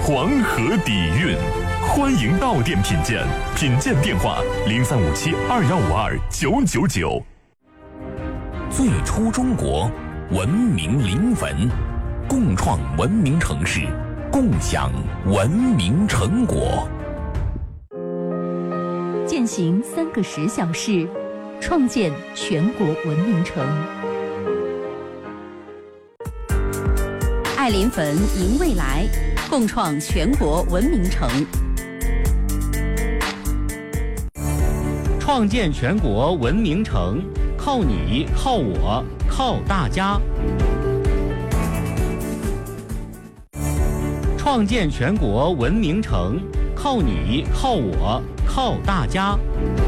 黄河底蕴。欢迎到店品鉴，品鉴电话035721529999。 最初中国，文明临汾，共创文明城市，共享文明成果。 践行3个10小时，创建全国文明城。爱临汾，迎未来，共创全国文明城。 创建全国文明城，靠你，靠我，靠大家。创建全国文明城，靠你，靠我，靠大家。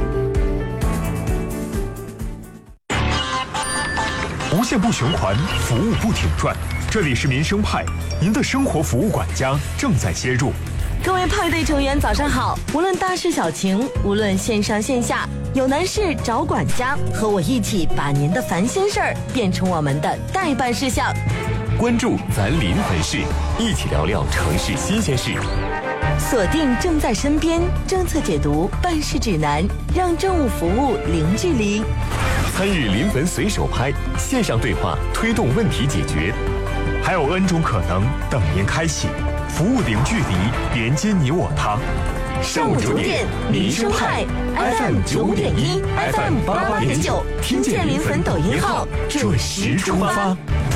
无限不循环，服务不停转。这里是民生派，您的生活服务管家正在接入。 各位派对成员早上好，无论大事小情，无论线上线下，有难事找管家，和我一起把您的烦心事儿变成我们的待办事项。 关注咱临汾市，一起聊聊城市新鲜事。 锁定正在身边政策解读办事指南，让政务服务零距离。 参与临汾随手拍线上对话，推动问题解决，还有 N 种可能等您开启。服务零距离，连接你我他。 上午9点，民生派 FM 95.1 FM 88.9，听见临汾抖音号，准时出发。